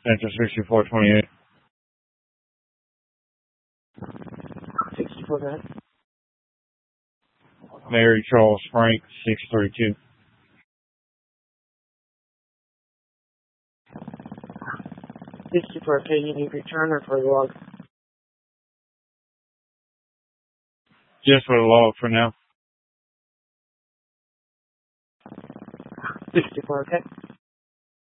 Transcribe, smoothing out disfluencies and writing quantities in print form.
Central 6428. 64, go ahead. Mary Charles Frank, 632. 64, okay, you need return or for the log? Just for the log for now. 64, okay.